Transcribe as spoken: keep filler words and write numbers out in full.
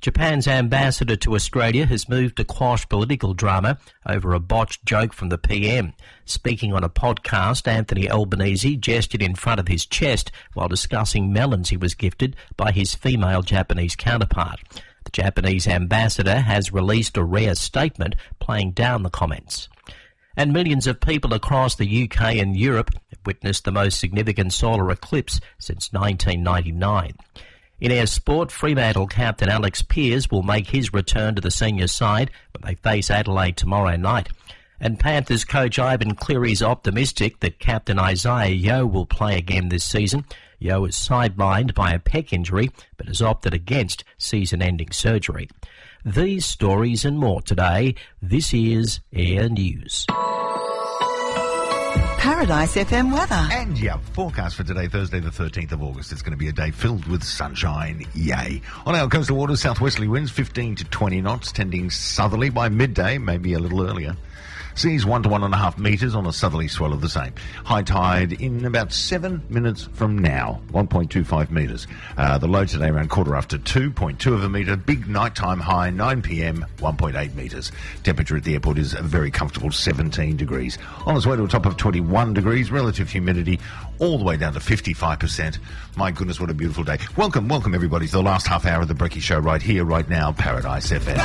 Japan's ambassador to Australia has moved to quash political drama over a botched joke from the P M. Speaking on a podcast, Anthony Albanese gestured in front of his chest while discussing melons he was gifted by his female Japanese counterpart. The Japanese ambassador has released a rare statement playing down the comments. And millions of people across the U K and Europe have witnessed the most significant solar eclipse since nineteen ninety-nine. In our sport, Fremantle captain Alex Pearce will make his return to the senior side when they face Adelaide tomorrow night. And Panthers coach Ivan Cleary is optimistic that captain Isaiah Yeo will play again this season. Yeo is sidelined by a pec injury but has opted against season-ending surgery. These stories and more today. This is Air News. Paradise F M weather. And your forecast for today, Thursday the thirteenth of August. It's going to be a day filled with sunshine. Yay. On our coastal waters, southwesterly winds fifteen to twenty knots, tending southerly by midday, maybe a little earlier. Seas one to one and a half metres on a southerly swell of the same. High tide in about seven minutes from now, one point two five metres. Uh, the low today around quarter after two point two of a metre. Big nighttime high, nine p.m, one point eight metres. Temperature at the airport is a very comfortable seventeen degrees. On its way to a top of twenty-one degrees. Relative humidity all the way down to fifty-five percent. My goodness, what a beautiful day. Welcome, welcome everybody to the last half hour of the Brekkie Show right here, right now, Paradise F M.